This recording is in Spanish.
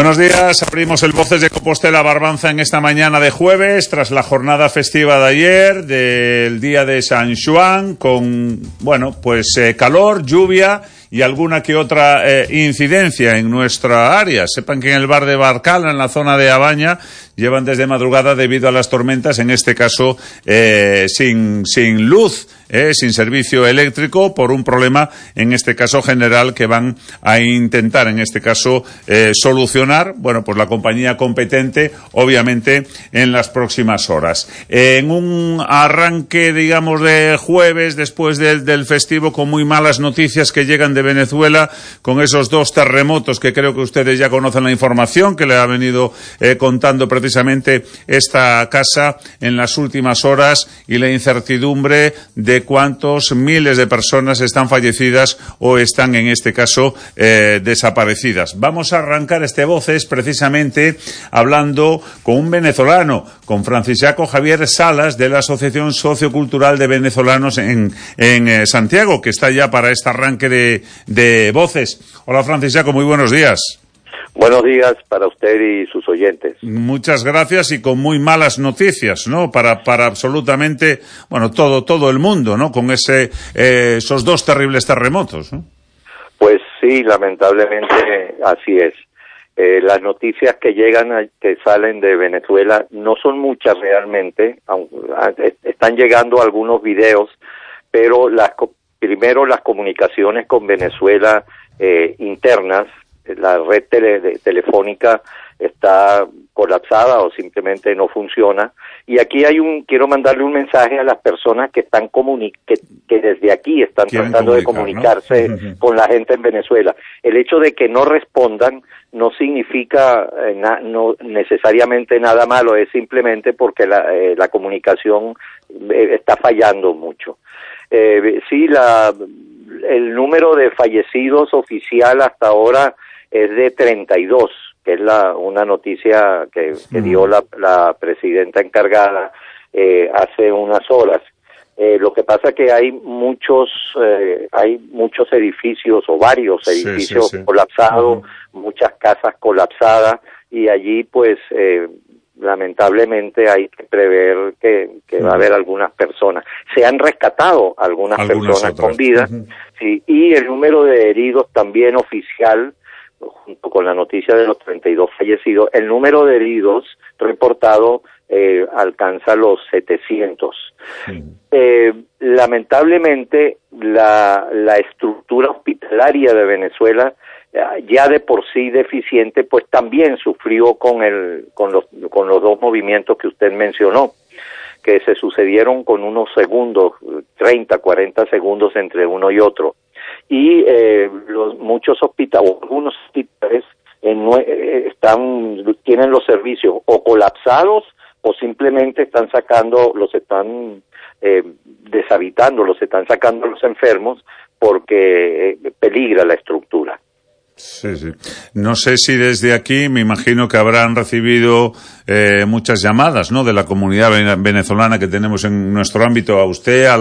Buenos días, abrimos el Voces de Compostela Barbanza en esta mañana de jueves, tras la jornada festiva de ayer, del día de San Xoán, con, calor, lluvia y alguna que otra incidencia en nuestra área. Sepan que en el bar de Barcala, en la zona de Abaña, llevan desde madrugada debido a las tormentas, en este caso sin luz, sin servicio eléctrico, por un problema, en este caso general, que van a intentar, en este caso, solucionar, pues la compañía competente, obviamente, en las próximas horas. En un arranque, digamos, de jueves, después del festivo, con muy malas noticias que llegan de Venezuela, con esos 2 terremotos que creo que ustedes ya conocen la información, que le ha venido contando precisamente esta casa en las últimas horas, y la incertidumbre de cuántos miles de personas están fallecidas o están, en este caso, desaparecidas. Vamos a arrancar este Voces precisamente hablando con un venezolano, con Francisco Javier Salas, de la Asociación Sociocultural de Venezolanos en Santiago, que está ya para este arranque de Voces. Hola, Francisco, muy buenos días. Buenos días para usted y sus oyentes. Muchas gracias, y con muy malas noticias, ¿no? Para absolutamente, todo el mundo, ¿no? Con esos 2 terribles terremotos, ¿no? Pues sí, lamentablemente así es. Las noticias que que salen de Venezuela no son muchas realmente. Están llegando algunos videos, pero primero las comunicaciones con Venezuela internas. La red telefónica está colapsada o simplemente no funciona. Y aquí quiero mandarle un mensaje a las personas que están que desde aquí están tratando de comunicarse, ¿no?, con la gente en Venezuela. El hecho de que no respondan no significa no necesariamente nada malo, es simplemente porque la comunicación está fallando mucho. Sí, el número de fallecidos oficial hasta ahora es de 32, que es una noticia que dio la presidenta encargada hace unas horas. Lo que pasa es que hay muchos edificios, o varios edificios colapsados, muchas casas colapsadas, y allí lamentablemente hay que prever que va a haber algunas personas. Se han rescatado algunas personas otras con vida, sí, y el número de heridos también oficial, junto con la noticia de los 32 fallecidos, el número de heridos reportado alcanza los 700. Lamentablemente, la estructura hospitalaria de Venezuela, ya de por sí deficiente, pues también sufrió con los 2 movimientos que usted mencionó, que se sucedieron con unos segundos, 30, 40 segundos entre uno y otro. Y algunos hospitales tienen los servicios o colapsados, o simplemente los están deshabitando, los están sacando a los enfermos porque peligra la estructura. Sí, sí. No sé si desde aquí, me imagino que habrán recibido muchas llamadas, ¿no?, de la comunidad venezolana que tenemos en nuestro ámbito, a usted, a